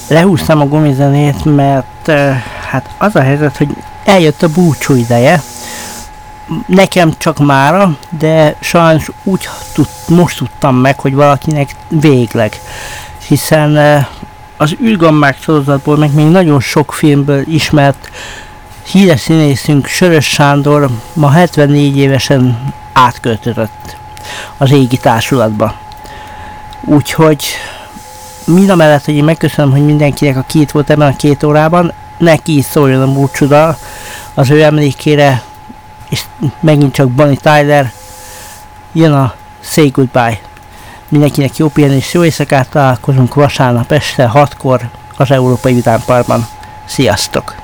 lehúztam a gumizenét, mert hát az a helyzet, hogy eljött a búcsú ideje. Nekem csak mára, de sajnos most tudtam meg, hogy valakinek végleg. Hiszen az űrgombák sorozatból, meg még nagyon sok filmből ismert híres színészünk Sörös Sándor ma 74 évesen átköltözött az égi társulatba. Úgyhogy mindamellett, hogy én megköszönöm, hogy mindenkinek, aki itt volt ebben a 2 órában, neki is szóljon a búcsúdal az ő emlékére, és megint csak Bonnie Tyler, jön a Say Goodbye. Mindenkinek jó pihenés, jó éjszakát, találkozunk vasárnap este 6-kor az Európai Vidámparkban. Sziasztok!